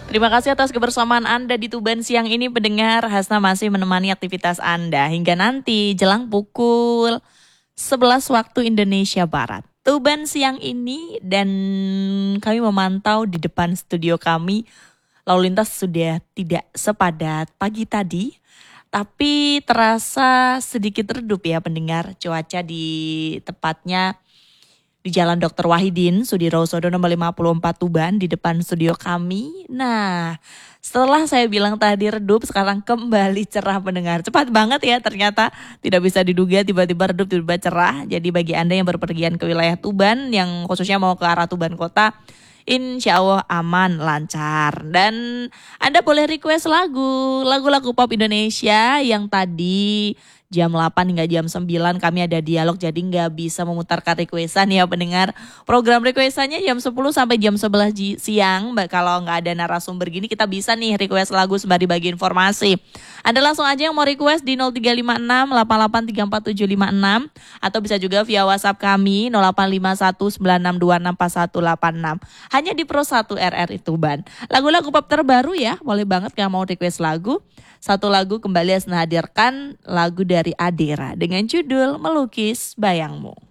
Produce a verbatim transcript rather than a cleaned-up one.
Terima kasih atas kebersamaan Anda di Tuban siang ini pendengar. Hasna masih menemani aktivitas Anda hingga nanti jelang pukul sebelas waktu Indonesia Barat. Tuban siang ini dan kami memantau di depan studio kami lalu lintas sudah tidak sepadat pagi tadi. Tapi terasa sedikit redup ya pendengar, cuaca di tepatnya di Jalan doktor Wahidin, Sudirosodo nomor lima puluh empat Tuban di depan studio kami. Nah, setelah saya bilang tadi redup, sekarang kembali cerah pendengar. Cepat banget ya ternyata, tidak bisa diduga tiba-tiba redup, tiba-tiba cerah. Jadi bagi Anda yang berpergian ke wilayah Tuban, yang khususnya mau ke arah Tuban Kota, insya Allah aman, lancar. Dan Anda boleh request lagu, lagu-lagu pop Indonesia yang tadi jam delapan hingga jam sembilan kami ada dialog, jadi nggak bisa memutarkan requestan ya pendengar. Program requestannya jam sepuluh sampai jam sebelas siang. Kalau nggak ada narasumber gini kita bisa nih request lagu sembari bagi informasi. Anda langsung aja yang mau request di nol tiga lima enam delapan delapan tiga empat tujuh lima enam atau bisa juga via WhatsApp kami nol delapan lima satu sembilan enam dua enam empat satu delapan enam. Hanya di Pro satu R R I Tuban. Lagu-lagu pop terbaru ya, boleh banget yang mau request lagu. Satu lagu kembali Hasna hadirkan lagu dari Adera dengan judul Melukis Bayangmu.